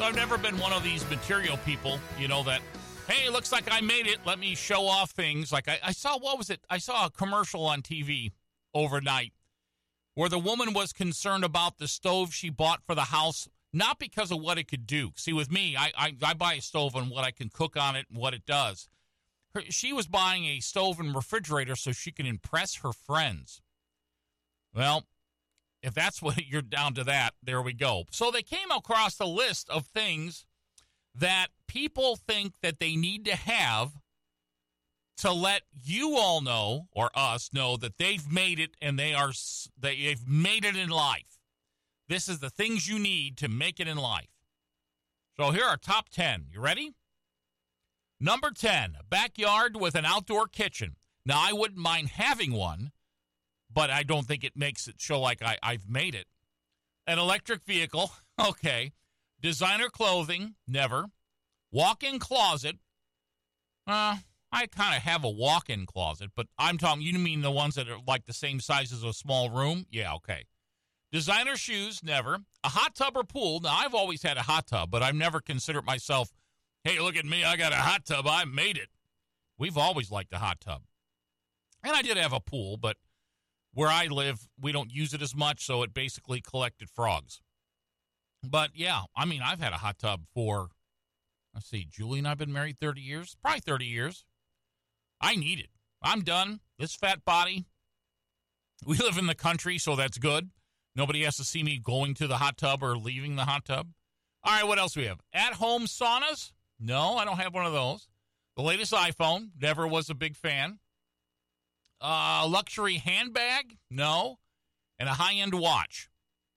So I've never been one of these material people, that, hey, looks like I made it. Let me show off things. Like I saw, what was it? I saw a commercial on TV overnight where the woman was concerned about the stove she bought for the house, not because of what it could do. See, with me, I buy a stove and what I can cook on it and what it does. She was buying a stove and refrigerator so she can impress her friends. Well, if that's what you're down to that, there we go. So they came across a list of things that people think that they need to have to let you all know, or us know, that they've made it and they've made it in life. This is the things you need to make it in life. So here are top 10. You ready? Number 10, a backyard with an outdoor kitchen. Now, I wouldn't mind having one, but I don't think it makes it show like I've made it. An electric vehicle, okay. Designer clothing, never. Walk-in closet. I kind of have a walk-in closet, but I'm talking, you mean the ones that are like the same size as a small room? Yeah, okay. Designer shoes, never. A hot tub or pool. Now, I've always had a hot tub, but I've never considered myself, hey, look at me, I got a hot tub, I made it. We've always liked a hot tub. And I did have a pool, but where I live, we don't use it as much, so it basically collected frogs. But, yeah, I mean, I've had a hot tub for, let's see, Julie and I have been married 30 years? Probably 30 years. I need it. I'm done. This fat body. We live in the country, so that's good. Nobody has to see me going to the hot tub or leaving the hot tub. All right, what else do we have? At-home saunas? No, I don't have one of those. The latest iPhone. Never was a big fan. Luxury handbag? No. And a high-end watch.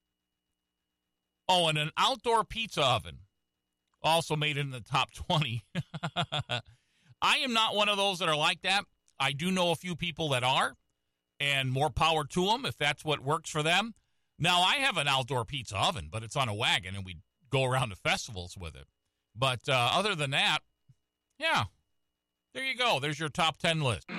Oh, and an outdoor pizza oven. Also made it in the top 20. I am not one of those that are like that. I do know a few people that are, and more power to them if that's what works for them. Now, I have an outdoor pizza oven, but it's on a wagon, and we go around to festivals with it. But other than that, yeah, there you go. There's your top 10 list.